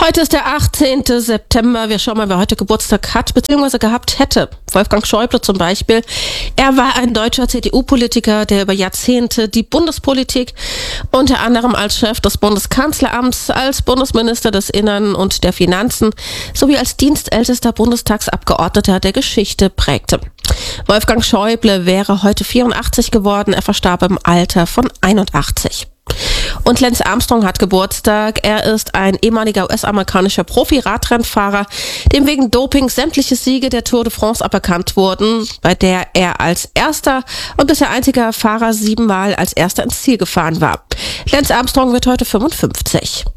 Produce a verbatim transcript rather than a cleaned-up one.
Heute ist der achtzehnte September. Wir schauen mal, wer heute Geburtstag hat bzw. gehabt hätte. Wolfgang Schäuble zum Beispiel. Er war ein deutscher C D U-Politiker, der über Jahrzehnte die Bundespolitik unter anderem als Chef des Bundeskanzleramts, als Bundesminister des Innern und der Finanzen sowie als dienstältester Bundestagsabgeordneter der Geschichte prägte. Wolfgang Schäuble wäre heute vierundachtzig geworden. Er verstarb im Alter von einundachtzig. Und Lance Armstrong hat Geburtstag. Er ist ein ehemaliger U S-amerikanischer Profi-Radrennfahrer, dem wegen Doping sämtliche Siege der Tour de France aberkannt wurden, bei der er als erster und bisher einziger Fahrer siebenmal als erster ins Ziel gefahren war. Lance Armstrong wird heute fünfundfünfzig.